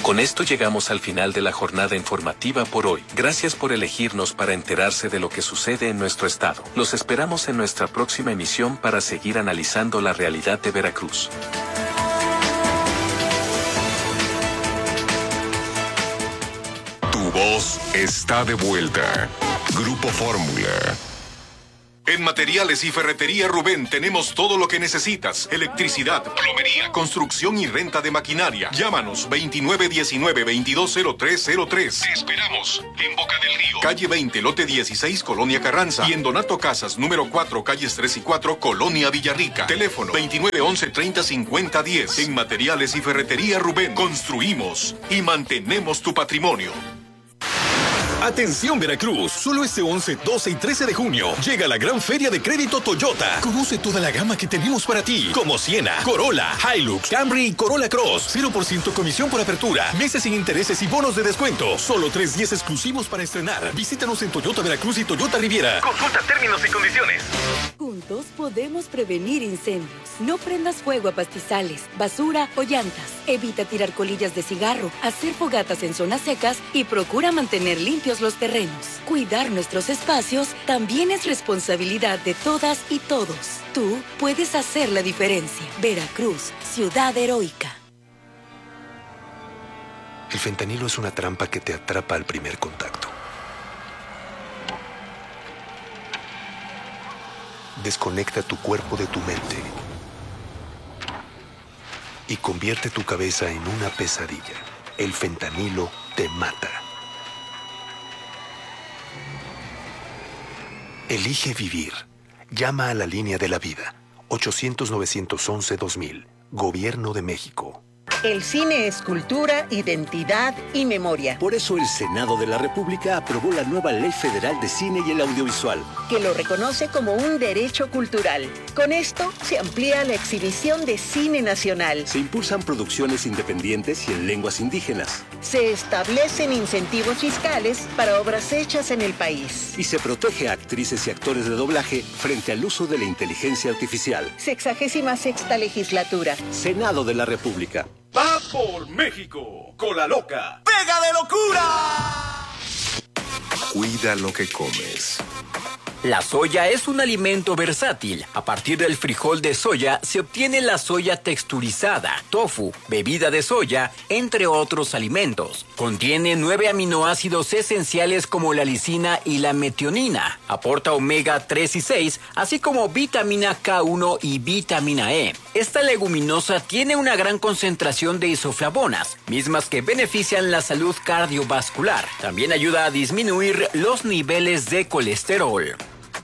Con esto llegamos al final de la jornada informativa por hoy. Gracias por elegirnos para enterarse de lo que sucede en nuestro estado. Los esperamos en nuestra próxima emisión para seguir analizando la realidad de Veracruz. Tu voz está de vuelta. Grupo Fórmula. En Materiales y Ferretería Rubén tenemos todo lo que necesitas. Electricidad, plomería, construcción y renta de maquinaria. Llámanos 2919-220303. Te esperamos en Boca del Río, calle 20, lote 16, Colonia Carranza. Y en Donato Casas, número 4, calles 3 y 4, Colonia Villarrica. Teléfono 2911-305010. En Materiales y Ferretería Rubén construimos y mantenemos tu patrimonio. Atención Veracruz, solo este 11, 12 y 13 de junio llega la gran feria de crédito Toyota. Conoce toda la gama que tenemos para ti, como Siena, Corolla, Hilux, Camry y Corolla Cross. 0% comisión por apertura, meses sin intereses y bonos de descuento. Solo 3 días exclusivos para estrenar. Visítanos en Toyota Veracruz y Toyota Riviera. Consulta términos y condiciones. Juntos podemos prevenir incendios. No prendas fuego a pastizales, basura o llantas. Evita tirar colillas de cigarro, hacer fogatas en zonas secas y procura mantener limpios los terrenos. Cuidar nuestros espacios también es responsabilidad de todas y todos. Tú puedes hacer la diferencia. Veracruz, ciudad heroica. El fentanilo es una trampa que te atrapa al primer contacto. Desconecta tu cuerpo de tu mente y convierte tu cabeza en una pesadilla. El fentanilo te mata. Elige vivir. Llama a la línea de la vida. 800-911-2000. Gobierno de México. El cine es cultura, identidad y memoria. Por eso el Senado de la República aprobó la nueva Ley Federal de Cine y el Audiovisual, que lo reconoce como un derecho cultural. Con esto se amplía la exhibición de cine nacional. Se impulsan producciones independientes y en lenguas indígenas. Se establecen incentivos fiscales para obras hechas en el país. Y se protege a actrices y actores de doblaje frente al uso de la inteligencia artificial. 66ª legislatura. Senado de la República. ¡Va por México! ¡Con la loca! ¡Pega de locura! Cuida lo que comes. La soya es un alimento versátil. A partir del frijol de soya se obtiene la soya texturizada, tofu, bebida de soya, entre otros alimentos. Contiene 9 aminoácidos esenciales como la lisina y la metionina. Aporta omega 3 y 6, así como vitamina K1 y vitamina E. Esta leguminosa tiene una gran concentración de isoflavonas, mismas que benefician la salud cardiovascular. También ayuda a disminuir los niveles de colesterol.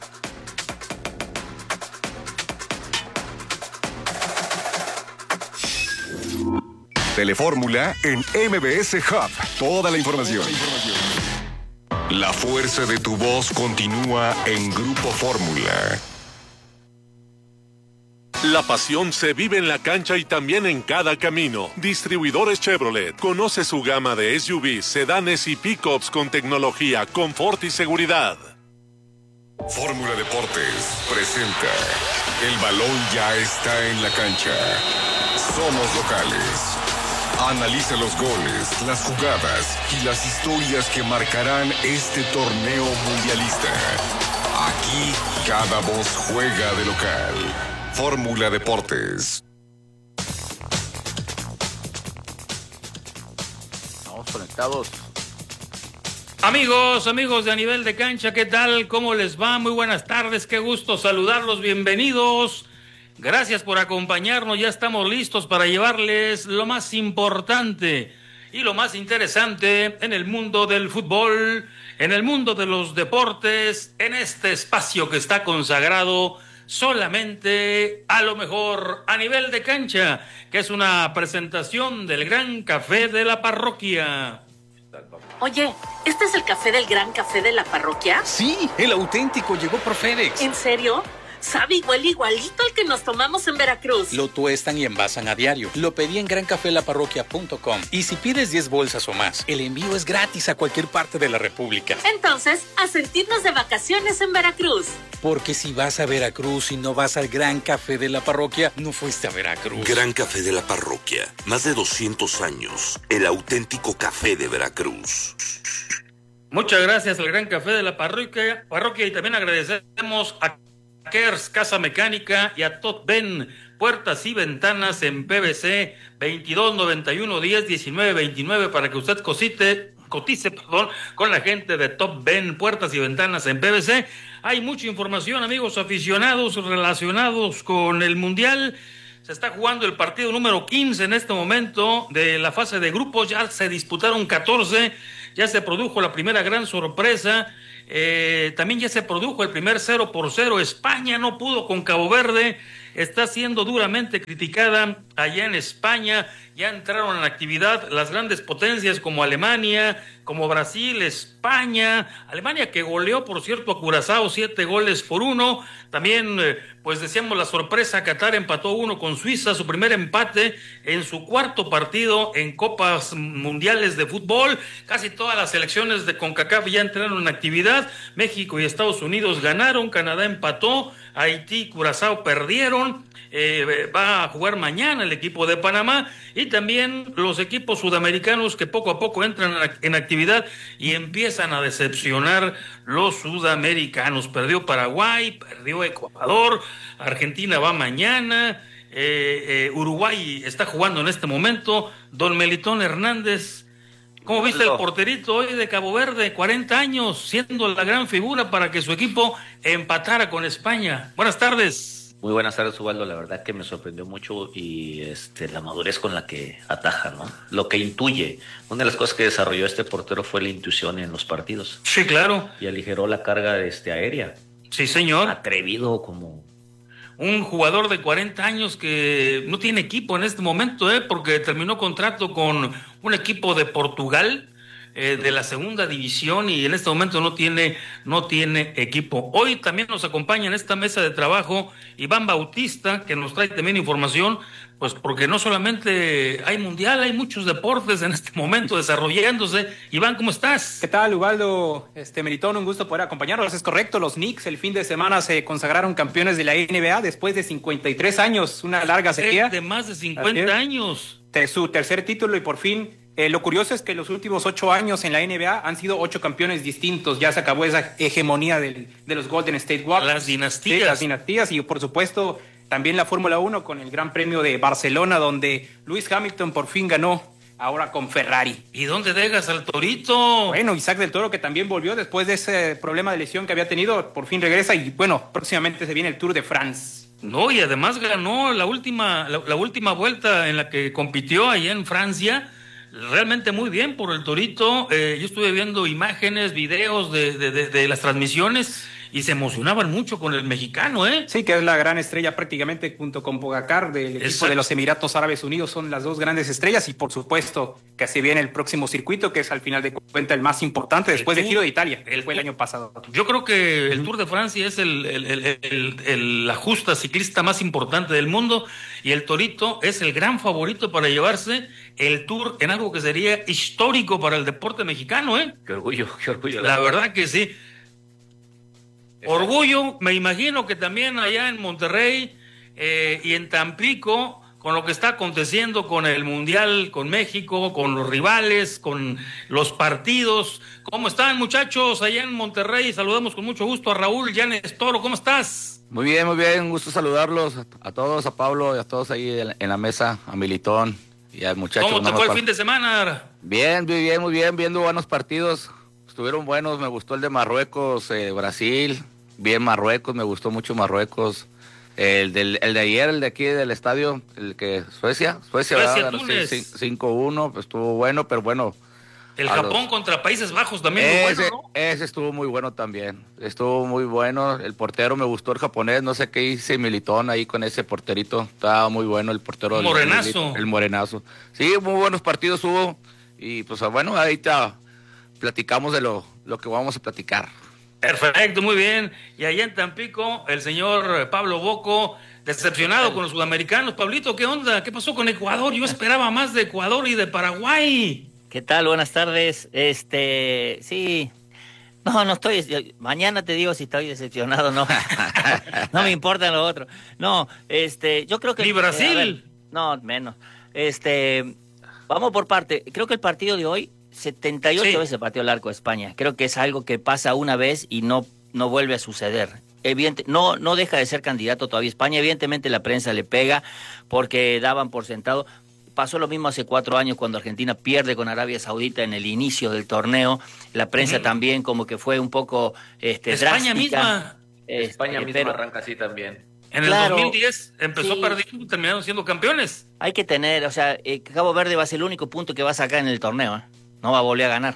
Telefórmula en MBS Hub. Toda la información. La fuerza de tu voz continúa en Grupo Fórmula. La pasión se vive en la cancha y también en cada camino. Distribuidores Chevrolet. Conoce su gama de SUVs, sedanes y pickups con tecnología, confort y seguridad. Fórmula Deportes presenta: el balón ya está en la cancha. Somos locales. Analiza los goles, las jugadas y las historias que marcarán este torneo mundialista. Aquí cada voz juega de local. Fórmula Deportes. Estamos conectados. Amigos de A Nivel de Cancha, ¿qué tal? ¿Cómo les va? Muy buenas tardes, qué gusto saludarlos, bienvenidos. Gracias por acompañarnos, ya estamos listos para llevarles lo más importante y lo más interesante en el mundo del fútbol, en el mundo de los deportes, en este espacio que está consagrado solamente a lo mejor A Nivel de Cancha, que es una presentación del Gran Café de la Parroquia. Oye, ¿este es el café del Gran Café de la Parroquia? Sí, el auténtico llegó por FedEx. ¿En serio? Sabe igualito al que nos tomamos en Veracruz. Lo tuestan y envasan a diario. Lo pedí en grancafelapарroquia.com. Y si pides 10 bolsas o más, el envío es gratis a cualquier parte de la República. Entonces, a sentirnos de vacaciones en Veracruz. Porque si vas a Veracruz y no vas al Gran Café de la Parroquia, no fuiste a Veracruz. Gran Café de la Parroquia. Más de 200 años. El auténtico café de Veracruz. Muchas gracias al Gran Café de la Parroquia y también agradecemos a Kers Casa Mecánica y a Top Ben Puertas y Ventanas en PVC 2291101929 para que usted cotice con la gente de Top Ben Puertas y Ventanas en PVC. Hay mucha información, amigos aficionados, relacionados con el Mundial. Se está jugando el partido número 15 en este momento de la fase de grupos. Ya se disputaron 14, ya se produjo la primera gran sorpresa. También ya se produjo el primer 0-0. España no pudo con Cabo Verde, está siendo duramente criticada allá en España. Ya entraron en actividad las grandes potencias como Alemania, como Brasil, España. Alemania que goleó, por cierto, a Curazao 7-1. También, pues decíamos la sorpresa, Qatar empató 1 con Suiza, su primer empate en su cuarto partido en Copas Mundiales de Fútbol. Casi todas las selecciones de CONCACAF ya entraron en actividad. México y Estados Unidos ganaron, Canadá empató, Haití y Curazao perdieron. Va a jugar mañana el equipo de Panamá y también los equipos sudamericanos que poco a poco entran en actividad y empiezan a decepcionar los sudamericanos. Perdió Paraguay, perdió Ecuador, Argentina va mañana, Uruguay está jugando en este momento. Don Melitón Hernández, ¿cómo viste el porterito hoy de Cabo Verde? 40 años, siendo la gran figura para que su equipo empatara con España. Buenas tardes. Muy buenas tardes, Ubaldo. La verdad que me sorprendió mucho y la madurez con la que ataja, ¿no? Lo que intuye. Una de las cosas que desarrolló este portero fue la intuición en los partidos. Sí, claro. Y aligeró la carga aérea. Sí, señor. Atrevido como... Un jugador de 40 años que no tiene equipo en este momento, porque terminó contrato con un equipo de Portugal, de la segunda división, y en este momento no tiene equipo. Hoy también nos acompaña en esta mesa de trabajo Iván Bautista, que nos trae también información, pues porque no solamente hay mundial, hay muchos deportes en este momento desarrollándose. Iván, ¿cómo estás? ¿Qué tal, Ubaldo? Melitón, un gusto poder acompañarnos. Es correcto, los Knicks el fin de semana se consagraron campeones de la NBA después de 53 años, una larga sequía. De más de 50 años. Su tercer título y por fin... lo curioso es que los últimos 8 años en la NBA han sido 8 campeones distintos. Ya se acabó esa hegemonía de los Golden State Warriors. Las dinastías. Sí, las dinastías y por supuesto también la Fórmula 1 con el Gran Premio de Barcelona, donde Lewis Hamilton por fin ganó, ahora con Ferrari. ¿Y dónde dejas al Torito? Bueno, Isaac del Toro, que también volvió después de ese problema de lesión que había tenido, por fin regresa y bueno, próximamente se viene el Tour de France. No, y además ganó la última vuelta en la que compitió allá en Francia. Realmente muy bien por el Torito. Yo estuve viendo imágenes, videos de las transmisiones y se emocionaban mucho con el mexicano, Sí, que es la gran estrella prácticamente junto con Pogacar del equipo de los Emiratos Árabes Unidos, son las dos grandes estrellas y por supuesto que se viene el próximo circuito que es al final de cuentas el más importante después del Giro de Italia, que fue el año pasado. Yo creo que el Tour de Francia es la justa ciclista más importante del mundo y el Torito es el gran favorito para llevarse el Tour en algo que sería histórico para el deporte mexicano, Qué orgullo. La verdad que sí. Orgullo, me imagino que también allá en Monterrey y en Tampico, con lo que está aconteciendo con el Mundial, con México, con los rivales, con los partidos. ¿Cómo están, muchachos, allá en Monterrey? Saludamos con mucho gusto a Raúl Llanes Toro. ¿Cómo estás? Muy bien, un gusto saludarlos a todos, a Pablo y a todos ahí en la mesa, a Militón y al muchacho. ¿Cómo te fue el fin de semana? Bien, muy bien, viendo buenos partidos. Estuvieron buenos, me gustó el de Marruecos, Brasil, bien Marruecos, me gustó mucho Marruecos. El de ayer, el de aquí del estadio, el que Suecia, ¿verdad? 5-1, pues estuvo bueno, pero bueno. El Japón contra Países Bajos también muy bueno, ¿no? Ese estuvo muy bueno también, estuvo muy bueno. El portero me gustó, el japonés, no sé qué hice Militón ahí con ese porterito, estaba muy bueno el portero. El morenazo. Sí, muy buenos partidos hubo y pues bueno, ahí platicamos de lo que vamos a platicar. Perfecto, muy bien. Y allá en Tampico, el señor Pablo Boco, decepcionado con los sudamericanos. Pablito, ¿qué onda? ¿Qué pasó con Ecuador? Yo esperaba más de Ecuador y de Paraguay. ¿Qué tal? Buenas tardes. Sí. No estoy. Mañana te digo si estoy decepcionado o no. No me importa lo otro. No, yo creo que. ¿Ni Brasil? No, menos. Vamos por parte. Creo que el partido de hoy, 78 veces pateó el arco de España. Creo que es algo que pasa una vez y no vuelve a suceder. No deja de ser candidato todavía España. Evidentemente la prensa le pega porque daban por sentado. Pasó lo mismo hace 4 años cuando Argentina pierde con Arabia Saudita en el inicio del torneo. La prensa también como que fue un poco España drástica. España misma arranca así también. En el 2010 empezó perdiendo y terminaron siendo campeones. Hay que tener, Cabo Verde va a ser el único punto que va a sacar en el torneo. No va a volver a ganar.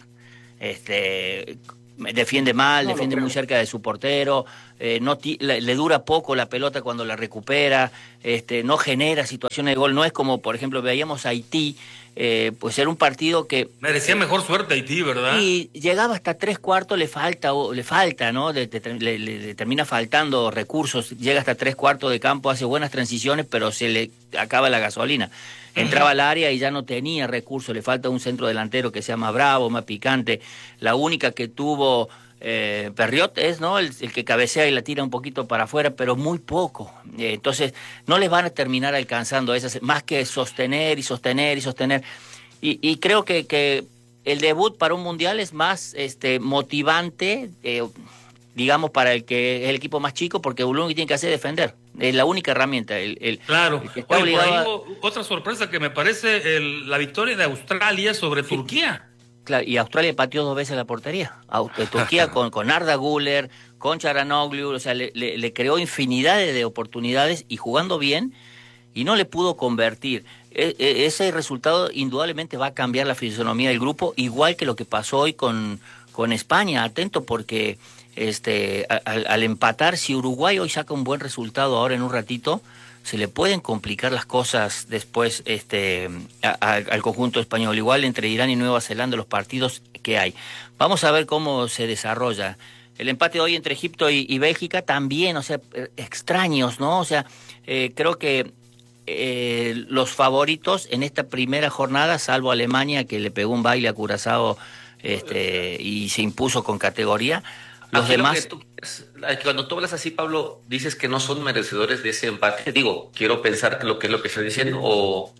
Defiende mal, defiende muy cerca de su portero, le dura poco la pelota cuando la recupera, no genera situaciones de gol. No es como, por ejemplo, veíamos a Haití, pues era un partido que... Merecía mejor suerte Haití, ¿verdad? Y llegaba hasta 3/4, le falta, ¿no? Le termina faltando recursos, llega hasta 3/4 de campo, hace buenas transiciones, pero se le acaba la gasolina. Entraba al área y ya no tenía recursos, le falta un centro delantero que sea más bravo, más picante. La única que tuvo Perriot es, ¿no? El que cabecea y la tira un poquito para afuera, pero muy poco. Entonces, no les van a terminar alcanzando esas, más que sostener y sostener y sostener. Y creo que el debut para un mundial es más motivante, digamos, para el que es el equipo más chico, porque lo único que tiene que hacer es defender. Es la única herramienta. Claro. El que está obligado otra sorpresa que me parece la victoria de Australia sobre Turquía. Claro, y Australia pateó 2 veces la portería. Turquía con Arda Güler, con Çalhanoğlu, o sea, le creó infinidad de oportunidades y jugando bien, y no le pudo convertir. Ese resultado indudablemente va a cambiar la fisonomía del grupo, igual que lo que pasó hoy con España. Atento porque al empatar, si Uruguay hoy saca un buen resultado ahora en un ratito, se le pueden complicar las cosas después al conjunto español. Igual entre Irán y Nueva Zelanda los partidos que hay. Vamos a ver cómo se desarrolla. El empate de hoy entre Egipto y Bélgica también, o sea, extraños, ¿no? O sea, creo que los favoritos en esta primera jornada, salvo Alemania, que le pegó un baile a Curazao y se impuso con categoría. Los demás... Cuando tú hablas así, Pablo, dices que no son merecedores de ese empate. Digo, quiero pensar que lo que estás diciendo o...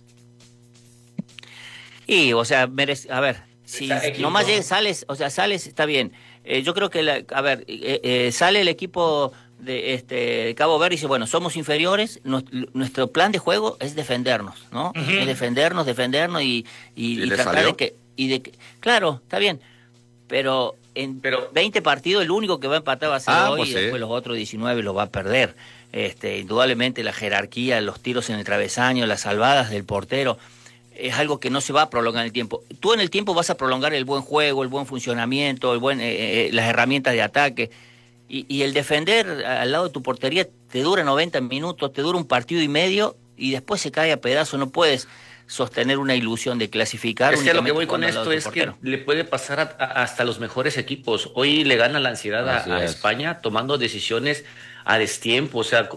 Y, o sea, a ver, si nomás sales, está bien. Yo creo que, sale el equipo de Cabo Verde y dice, bueno, somos inferiores, nuestro plan de juego es defendernos, ¿no? Uh-huh. Es defendernos y tratar de que... Claro, está bien, pero en 20 partidos el único que va a empatar va a ser hoy, pues y después los otros 19 los va a perder. Indudablemente la jerarquía, los tiros en el travesaño, las salvadas del portero, es algo que no se va a prolongar en el tiempo. Tú en el tiempo vas a prolongar el buen juego, el buen funcionamiento, las herramientas de ataque. Y el defender al lado de tu portería te dura 90 minutos, te dura un partido y medio y después se cae a pedazos. No puedes sostener una ilusión de clasificar. Es que lo que voy con esto es que le puede pasar hasta los mejores equipos. Hoy le gana la ansiedad a España tomando decisiones a destiempo. O sea,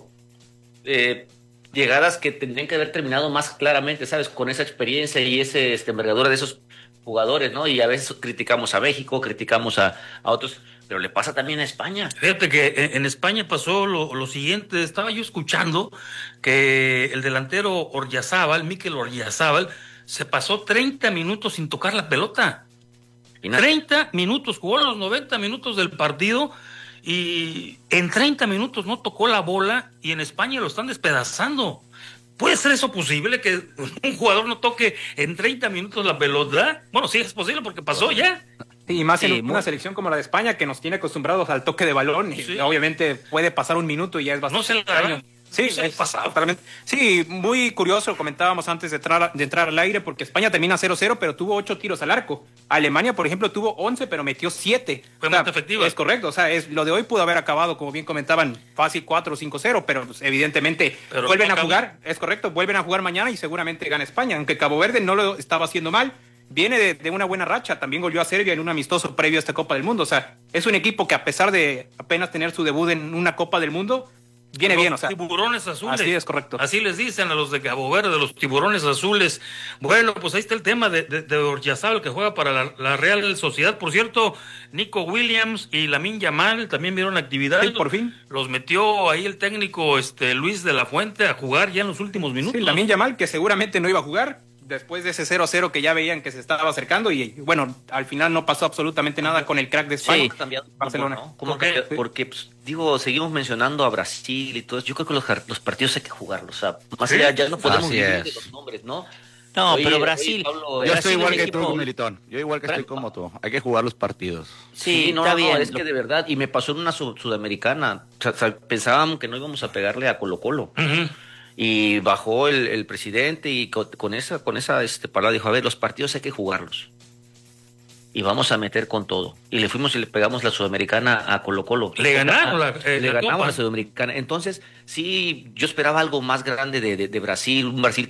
llegadas que tendrían que haber terminado más claramente, ¿sabes? Con esa experiencia y ese envergadura de esos jugadores, ¿no? Y a veces criticamos a México, criticamos a otros, pero le pasa también a España. Fíjate que en España pasó lo siguiente. Estaba yo escuchando que el delantero Mikel Oyarzabal, se pasó 30 minutos sin tocar la pelota. 30 minutos, jugó los 90 minutos del partido y en 30 minutos no tocó la bola y en España lo están despedazando. ¿Puede ser eso posible, que un jugador no toque en 30 minutos la pelota? Bueno, sí es posible porque pasó ya. Sí, y más en una selección como la de España, que nos tiene acostumbrados al toque de balón. Sí. Obviamente puede pasar un minuto y ya es bastante extraño. Sí, es totalmente. Sí, muy curioso, comentábamos antes de entrar al aire, porque España termina 0-0, pero tuvo 8 tiros al arco. Alemania, por ejemplo, tuvo 11, pero metió 7. Fue muy efectiva. Es correcto, o sea, lo de hoy pudo haber acabado, como bien comentaban, fácil 4 o 5-0, pero pues, evidentemente vuelven a jugar, es correcto, vuelven a jugar mañana y seguramente gana España, aunque Cabo Verde no lo estaba haciendo mal. viene de una buena racha, también goleó a Serbia en un amistoso previo a esta Copa del Mundo, o sea, es un equipo que a pesar de apenas tener su debut en una Copa del Mundo, viene bien, o sea. Tiburones azules. Así es, correcto. Así les dicen a los de Cabo Verde, los tiburones azules. Bueno, pues ahí está el tema de Oyarzabal, que juega para la Real Sociedad. Por cierto, Nico Williams y Lamine Yamal también vieron actividad. Sí, por fin. Los metió ahí el técnico Luis de la Fuente a jugar ya en los últimos minutos. Sí, Lamine Yamal, que seguramente no iba a jugar después de ese 0-0 que ya veían que se estaba acercando, y bueno, al final no pasó absolutamente nada con el crack de España. Sí, ha cambiado Barcelona. ¿no? ¿Cómo cambió? Porque, pues, digo, seguimos mencionando a Brasil y todo eso. Yo creo que los partidos hay que jugarlos. O sea, más allá ya no podemos vivir de los nombres, ¿no? No, pero Brasil. Pablo, yo estoy igual que equipo... tú, Militón. Yo igual que estoy como tú. Hay que jugar los partidos. Sí, no, está bien. Es que de verdad, y me pasó en una sudamericana. O sea, pensábamos que no íbamos a pegarle a Colo-Colo. Y bajó el presidente y con esa palabra dijo, a ver, los partidos hay que jugarlos. Y vamos a meter con todo. Y le fuimos y le pegamos la Sudamericana a Colo-Colo. Le ganaron le ganamos la Sudamericana. Entonces, sí, yo esperaba algo más grande de Brasil, un Brasil